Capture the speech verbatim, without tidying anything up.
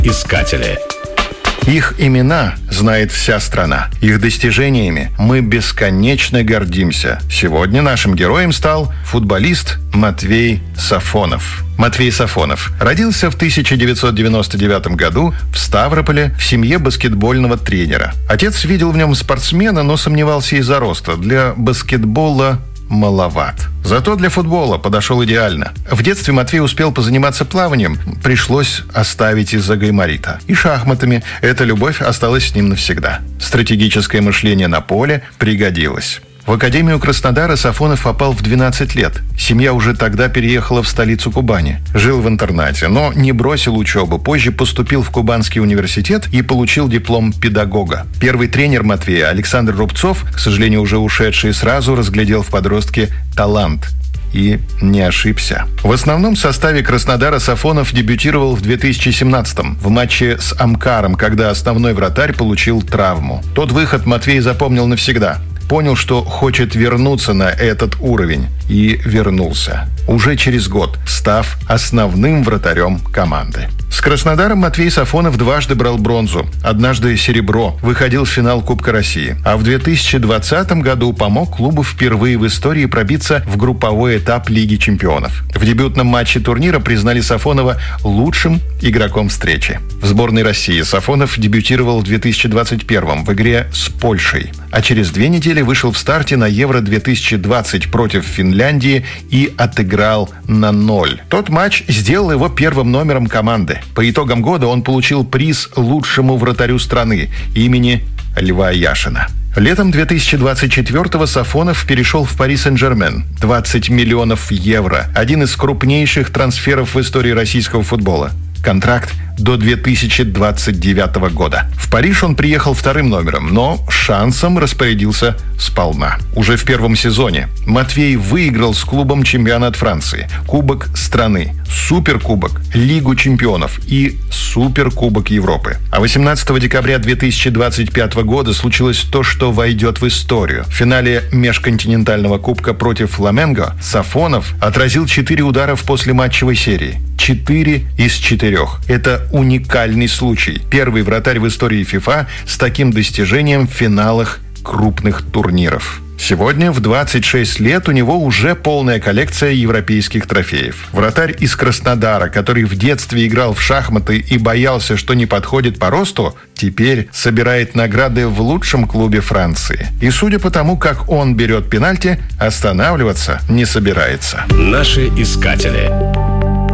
искатели. Их имена знает вся страна. Их достижениями мы бесконечно гордимся. Сегодня нашим героем стал футболист Матвей Сафонов. Матвей Сафонов родился в тысяча девятьсот девяносто девятом году в Ставрополе в семье баскетбольного тренера. Отец видел в нем спортсмена, но сомневался из-за роста. Для баскетбола маловат. Зато для футбола подошел идеально. В детстве Матвей успел позаниматься плаванием, пришлось оставить из-за гайморита. И шахматами. Эта любовь осталась с ним навсегда. Стратегическое мышление на поле пригодилось. В Академию Краснодара Сафонов попал в двенадцать лет. Семья уже тогда переехала в столицу Кубани. Жил в интернате, но не бросил учебу. Позже поступил в Кубанский университет и получил диплом педагога. Первый тренер Матвея, Александр Рубцов, к сожалению, уже ушедший, сразу разглядел в подростке талант. И не ошибся. В основном составе Краснодара Сафонов дебютировал в две тысячи семнадцатом в матче с Амкаром, когда основной вратарь получил травму. Тот выход Матвей запомнил навсегда. Понял, что хочет вернуться на этот уровень. И вернулся. Уже через год, став основным вратарем команды. С Краснодаром Матвей Сафонов дважды брал бронзу, однажды серебро, выходил в финал Кубка России. А в две тысячи двадцатом году помог клубу впервые в истории пробиться в групповой этап Лиги чемпионов. В дебютном матче турнира признали Сафонова лучшим игроком встречи. В сборной России Сафонов дебютировал в две тысячи двадцать первом в игре с Польшей. А через две недели вышел в старте на Евро две тысячи двадцать против Финляндии и отыграл на ноль. Тот матч сделал его первым номером команды. По итогам года он получил приз лучшему вратарю страны имени Льва Яшина. Летом две тысячи двадцать четвёртого Сафонов перешел в Пари Сен-Жермен. двадцать миллионов евро. Один из крупнейших трансферов в истории российского футбола. Контракт до две тысячи двадцать девятого года. В Париж он приехал вторым номером, но шансом распорядился сполна. Уже в первом сезоне Матвей выиграл с клубом чемпионат Франции, Кубок страны, Суперкубок, Лигу чемпионов и Суперкубок Европы. А восемнадцатого декабря две тысячи двадцать пятого года случилось то, что войдет в историю. В финале межконтинентального кубка против Фламенго Сафонов отразил четыре удара в послематчевой серии. Четыре из четырех. Это уникальный случай. Первый вратарь в истории ФИФА с таким достижением в финалах крупных турниров. Сегодня, в двадцать шесть лет, у него уже полная коллекция европейских трофеев. Вратарь из Краснодара, который в детстве играл в шахматы и боялся, что не подходит по росту, теперь собирает награды в лучшем клубе Франции. И судя по тому, как он берет пенальти, останавливаться не собирается. Наши искатели.